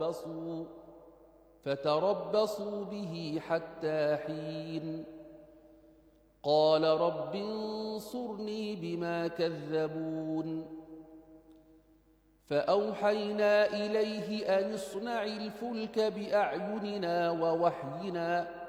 فتربصوا به حتى حين. قال رب انصرني بما كذبون. فأوحينا إليه أن اصنع الفلك بأعيننا ووحينا